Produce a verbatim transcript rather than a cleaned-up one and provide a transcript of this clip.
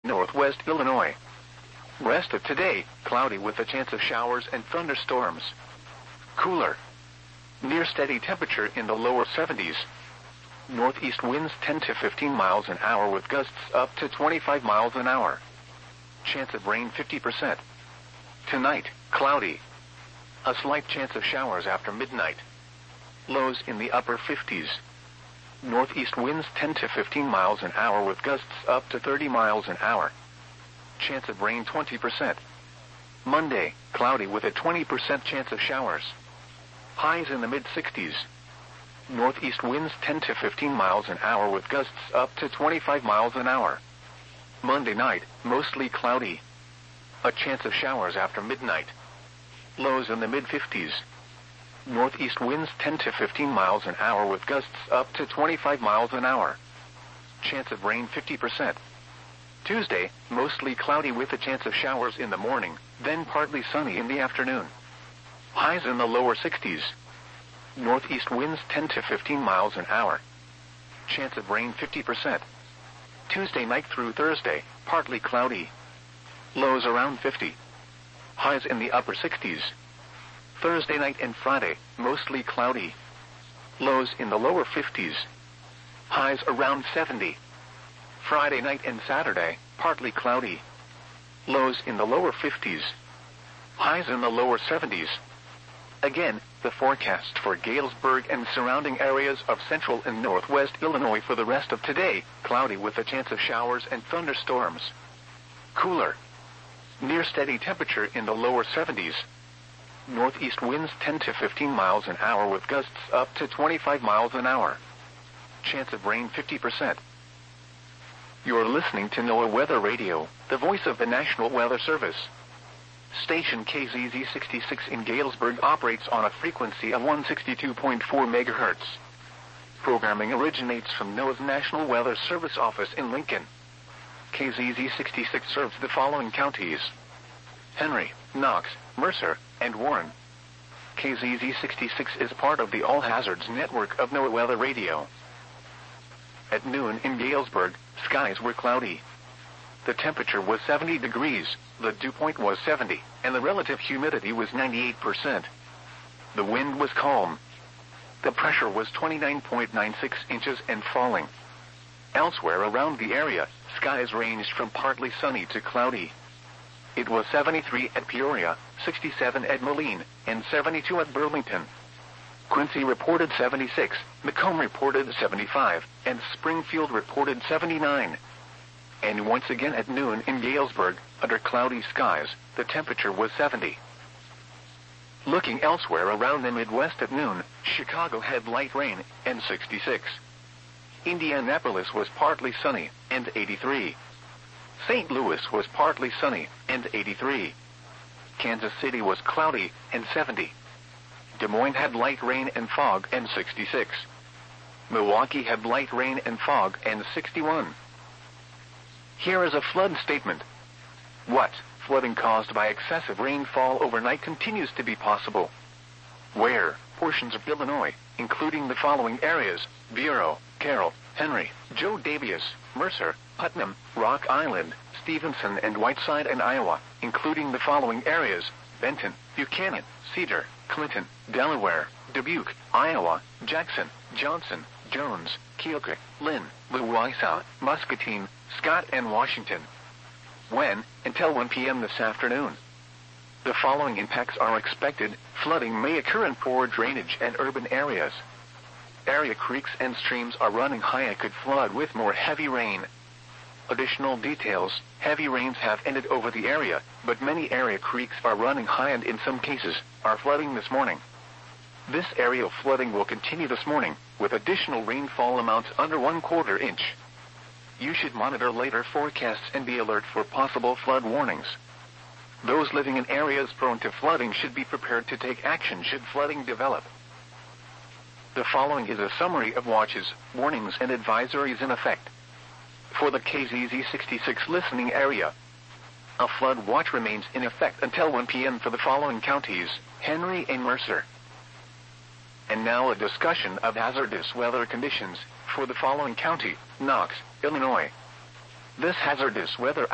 northwest Illinois. Rest of today, cloudy with a chance of showers and thunderstorms. Cooler. Near steady temperature in the lower seventies. Northeast winds ten to fifteen miles an hour with gusts up to twenty-five miles an hour. Chance of rain fifty percent. Tonight, cloudy. A slight chance of showers after midnight. Lows in the upper fifties. Northeast winds ten to fifteen miles an hour with gusts up to thirty miles an hour. Chance of rain twenty percent. Monday, cloudy with a twenty percent chance of showers. Highs in the mid-sixties. Northeast winds ten to fifteen miles an hour with gusts up to twenty-five miles an hour. Monday night, mostly cloudy. A chance of showers after midnight. Lows in the mid-fifties. Northeast winds ten to fifteen miles an hour with gusts up to twenty-five miles an hour. Chance of rain fifty percent. Tuesday, mostly cloudy with a chance of showers in the morning, then partly sunny in the afternoon. Highs in the lower sixties. Northeast winds ten to fifteen miles an hour. Chance of rain fifty percent. Tuesday night through Thursday, partly cloudy. Lows around fifty. Highs in the upper sixties. Thursday night and Friday, mostly cloudy. Lows in the lower fifties. Highs around seventy. Friday night and Saturday, partly cloudy. Lows in the lower fifties. Highs in the lower seventies. Again, the forecast for Galesburg and surrounding areas of central and northwest Illinois for the rest of today, cloudy with a chance of showers and thunderstorms. Cooler. Near steady temperature in the lower seventies. Northeast winds ten to fifteen miles an hour with gusts up to twenty-five miles an hour. Chance of rain fifty percent. You're listening to NOAA Weather Radio, the voice of the National Weather Service. Station K Z Z sixty-six in Galesburg operates on a frequency of one sixty-two point four megahertz. Programming originates from NOAA's National Weather Service office in Lincoln. K Z Z sixty-six serves the following counties: Henry, Knox, Mercer, and Warren. K Z Z sixty-six is part of the All Hazards network of NOAA Weather Radio. At noon in Galesburg, skies were cloudy. The temperature was seventy degrees, the dew point was seventy, and the relative humidity was ninety-eight percent. The wind was calm. The pressure was twenty-nine point nine six inches and falling. Elsewhere around the area, skies ranged from partly sunny to cloudy. It was seventy-three at Peoria, sixty-seven at Moline, and seventy-two at Burlington. Quincy reported seventy-six, Macomb reported seventy-five, and Springfield reported seventy-nine. And once again at noon in Galesburg, under cloudy skies, the temperature was seventy. Looking elsewhere around the Midwest at noon, Chicago had light rain, and sixty-six. Indianapolis was partly sunny, and eighty-three. Saint Louis was partly sunny, and eighty-three. Kansas City was cloudy, and seventy. Des Moines had light rain and fog, and sixty-six. Milwaukee had light rain and fog, and sixty-one. Here is a flood statement. What? Flooding caused by excessive rainfall overnight continues to be possible. Where? Portions of Illinois, including the following areas: Bureau, Carroll, Henry, Joe Daviess, Mercer, Putnam, Rock Island, Stevenson, and Whiteside, and Iowa, including the following areas: Benton, Buchanan, Cedar, Clinton, Delaware, Dubuque, Iowa, Jackson, Johnson, Jones, Keokuk, Lynn, Louisa, Muscatine, Scott, and Washington. When? Until one p m this afternoon. The following impacts are expected. Flooding may occur in poor drainage and urban areas. Area creeks and streams are running high and could flood with more heavy rain. Additional details: heavy rains have ended over the area, but many area creeks are running high and in some cases are flooding this morning. This area of flooding will continue this morning, with additional rainfall amounts under one quarter inch. You should monitor later forecasts and be alert for possible flood warnings. Those living in areas prone to flooding should be prepared to take action should flooding develop. The following is a summary of watches, warnings, and advisories in effect. For the K Z Z sixty-six listening area, a flood watch remains in effect until one p m for the following counties: Henry and Mercer. And now a discussion of hazardous weather conditions for the following county: Knox, Illinois. This hazardous weather